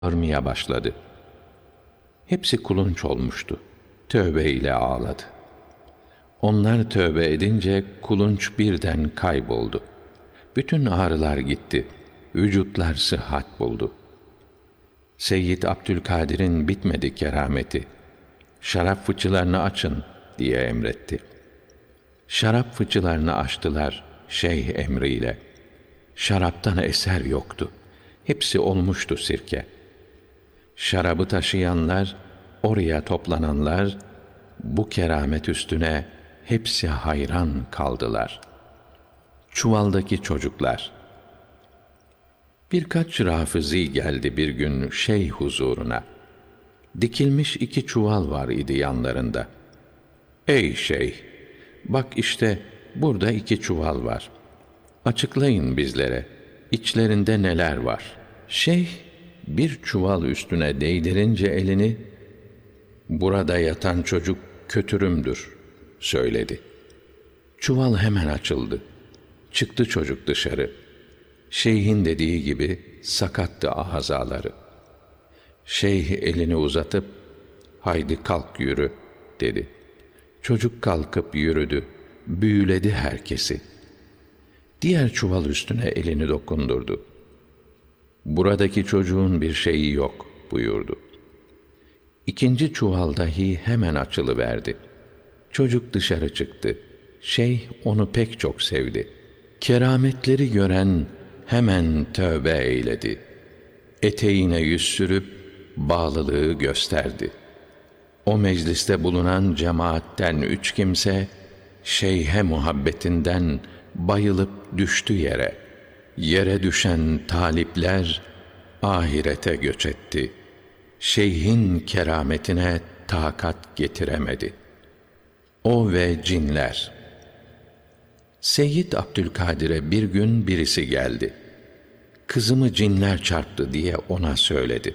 bağırmaya başladı. Hepsi kulunç olmuştu. Tövbe ile ağladı. Onlar tövbe edince kulunç birden kayboldu. Bütün ağrılar gitti. Vücutlar sıhhat buldu. Seyyid Abdülkadir'in bitmedi kerameti. Şarap fıçılarını açın diye emretti. Şarap fıçılarını açtılar şeyh emriyle. Şaraptan eser yoktu. Hepsi olmuştu sirke. Şarabı taşıyanlar, oraya toplananlar, bu keramet üstüne hepsi hayran kaldılar. Çuvaldaki çocuklar. Birkaç rafizi geldi bir gün şeyh huzuruna. Dikilmiş 2 çuval var idi yanlarında. Ey şeyh! Bak işte burada 2 çuval var. Açıklayın bizlere, içlerinde neler var? Şeyh bir çuval üstüne değdirince elini, burada yatan çocuk kötürümdür söyledi. Çuval hemen açıldı. Çıktı çocuk dışarı. Şeyhin dediği gibi sakattı azaları. Şeyh elini uzatıp, haydi kalk yürü dedi. Çocuk kalkıp yürüdü, büyüledi herkesi. Diğer çuval üstüne elini dokundurdu. Buradaki çocuğun bir şeyi yok buyurdu. İkinci çuval dahi hemen açılıverdi. Çocuk dışarı çıktı. Şeyh onu pek çok sevdi. Kerametleri gören hemen tövbe eyledi. Eteğine yüz sürüp bağlılığı gösterdi. O mecliste bulunan cemaatten 3 kimse, şeyhe muhabbetinden bayılıp düştü yere. Yere düşen talipler ahirete göç etti. Şeyhin kerametine takat getiremedi. O ve cinler. Seyyid Abdülkadir'e bir gün birisi geldi. Kızımı cinler çarptı diye ona söyledi.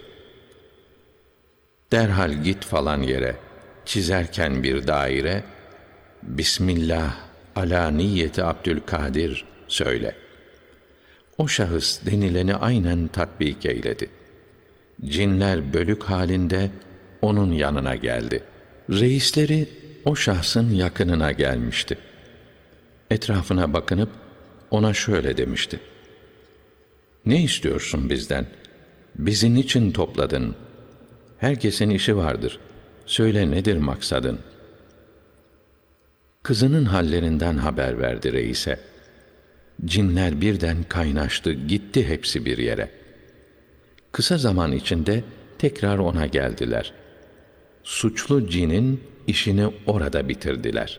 Derhal git falan yere, çizerken bir daire, Bismillah ala niyeti Abdülkadir söyle. O şahıs denileni aynen tatbik eyledi. Cinler bölük halinde onun yanına geldi. Reisleri o şahsın yakınına gelmişti. Etrafına bakınıp ona şöyle demişti. Ne istiyorsun bizden? Bizi niçin topladın? Herkesin işi vardır. Söyle nedir maksadın? Kızının hallerinden haber verdi reise. Cinler birden kaynaştı, gitti hepsi bir yere. Kısa zaman içinde tekrar ona geldiler. Suçlu cinin işini orada bitirdiler.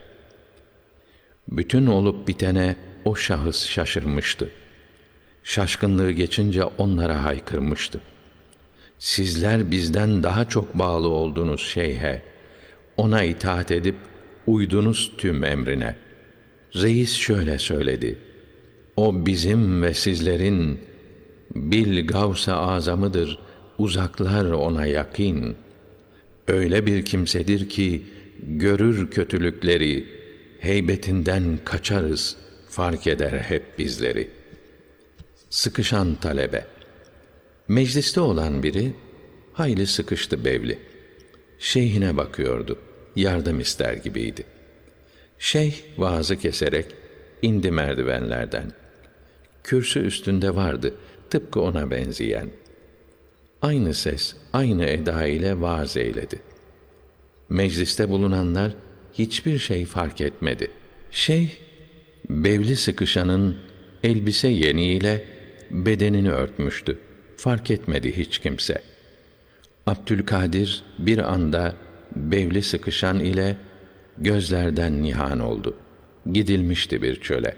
Bütün olup bitene o şahıs şaşırmıştı. Şaşkınlığı geçince onlara haykırmıştı. Sizler bizden daha çok bağlı oldunuz şeyhe. Ona itaat edip uydunuz tüm emrine. Reis şöyle söyledi. O bizim ve sizlerin bil Gavs-ı Azam'ıdır. Uzaklar ona yakîn. Öyle bir kimsedir ki görür kötülükleri, heybetinden kaçarız, fark eder hep bizleri. Sıkışan talebe. Mecliste olan biri hayli sıkıştı bevli. Şeyhine bakıyordu, yardım ister gibiydi. Şeyh vaazı keserek indi merdivenlerden. Kürsü üstünde vardı, tıpkı ona benzeyen. Aynı ses, aynı eda ile vaaz eyledi. Mecliste bulunanlar hiçbir şey fark etmedi. Şeyh, bevli sıkışanın elbise yeniyle bedenini örtmüştü. Fark etmedi hiç kimse. Abdülkadir bir anda bevli sıkışan ile gözlerden nihan oldu. Gidilmişti bir çöle.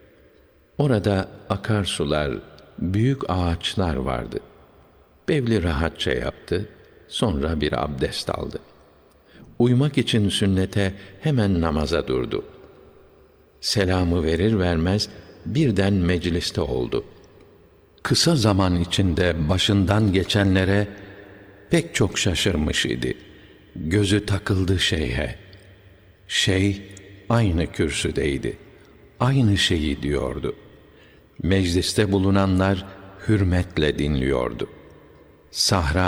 Orada akarsular, büyük ağaçlar vardı. Bevli rahatça yaptı, sonra bir abdest aldı. Uymak için sünnete hemen namaza durdu. Selamı verir vermez birden mecliste oldu. Kısa zaman içinde başından geçenlere pek çok şaşırmış idi. Gözü takıldı şeyhe. Şeyh aynı kürsüdeydi. Aynı şeyi diyordu. Mecliste bulunanlar hürmetle dinliyordu. Sahra